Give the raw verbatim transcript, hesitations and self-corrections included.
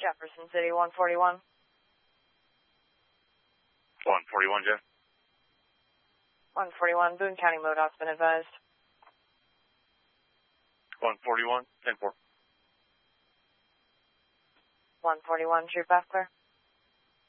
Jefferson City, one forty-one. one forty-one, Jeff. one forty-one, Boone County MoDOT's been advised. one forty-one, ten four. one forty-one, True Path Clear.